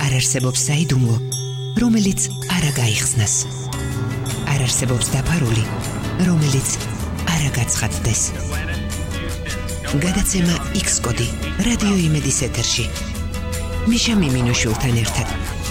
არ არსებობს საიდუმლო, რომელიც არ გაიხსნას. არ არსებობს დაფარული, რომელიც არ გაცხადდეს. გადაცემა X-კოდი რადიო იმედის ეთერში. მიშა მიმინოშვილთან ერთად.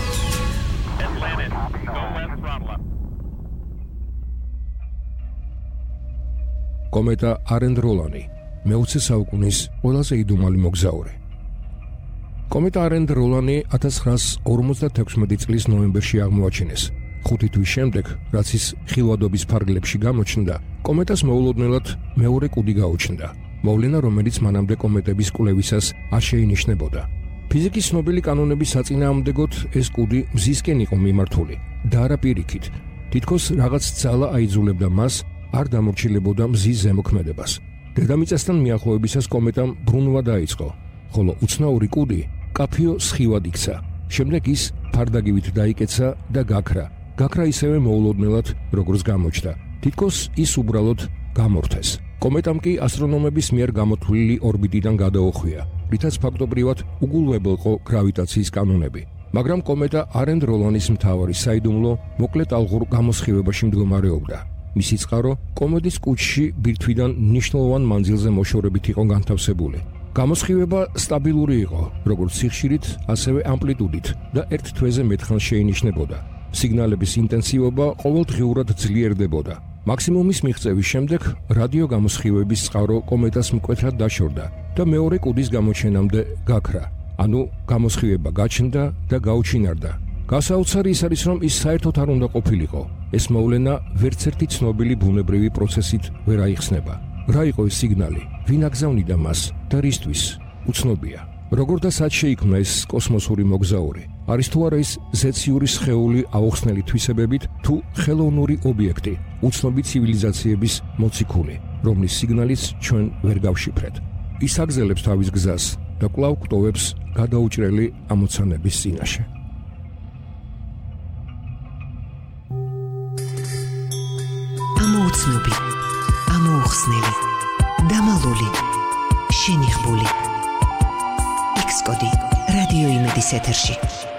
კომეტა არენდროლანი, მე-20 საუკუნის ყველაზე იდუმალი მოგზაური. კომეტა არენდროლანი 1956 წლის ნოემბერში აღმოაჩინეს. 5 თვის შემდეგ, რაც ის ხილვადობის ფარგლებში გამოჩნდა, კომეტას მოულოდნელად მეორე კუდი გაუჩნდა. მოვლენა, რომელიც მანამდე კომეტების კვლევისას არ შეინიშნებოდა. ფიზიკის ცნობილი კანონების საწინააღმდეგოდ ეს კუდი მზისკენ იყო მიმართული და არა პირიქით. თითქოს რაღაც ძალა აიძულებდა მას არ დამორჩილებოდა მზის ზემოქმედებას. დედამიწასთან მიახლოებისას კომეტამ ბრუნვა დაიწყო, ხოლო უცნაური კუდი კაფიო სხივად იქცა. შემდეგ ის ფარდაგივით დაიკეცა და გაქრა. გაქრა ისევე მოულოდნელად, როგორც გამოჩნდა. თითქოს ის უბრალოდ გამორთეს. კომეტამ კი ასტრონომების მიერ გამოთვლილი ორბიტიდან გადაუხვია, რითაც ფაქტობრივად უგულვებელყო გრავიტაციის კანონები. მაგრამ კომეტა არენდროლანის მთავარი საიდუმლო მოკლე ტალღურ გამოსხივებაში მდგომარეობდა. მისი წყარო კომეტის კუჭში ბირთვიდან მნიშვნელოვან მანძილზე მოშორებით იყო განთავსებული. გამოსხივება სტაბილური იყო, როგორც სიხშირით, ასევე ამპლიტუდით და ერთ თვეზე მეტხანს შეინიშნებოდა. სიგნალების ინტენსივობა ყოველდღიურად ძლიერდებოდა. მაქსიმუმის მიღწევის შემდეგ რადიო გამოსხივების წყარო კომეტას მკვეთრად დაშორდა და მეორე კუდის გამოჩენამდე გაქრა. ანუ გამოსხივება გაჩნდა და გაუჩინარდა. გასაოცარი ის არის, რომ ის საერთოდ არ უნდა ყოფილიყო. ეს მოვლენა ვერც ერთი ცნობილი ბუნებრივი პროცესით ვერ აიხსნება. რა იყო ეს სიგნალი? ვინ აგზავნიდა მას და რისთვის? უცნობია. როგორ და სად შეიქმნა ეს კოსმოსური მოგზაური? არის თუ არა ის ზეციური სხეული აუხსნელი თვისებებით თუ ხელოვნური ობიექტი, უცნობი ცივილიზაციების მოციქული, რომლის სიგნალიც ჩვენ ვერ გავშიფრეთ. ის აგზელებს თავის გზას და კვლავ გტოვებს გადაუჭრელი ამოცანების წინაშე. ამოუცნობი, ამოუხსნელი, დამალული, შენიღბული. X-კოდი რადიო იმედის ეთერში.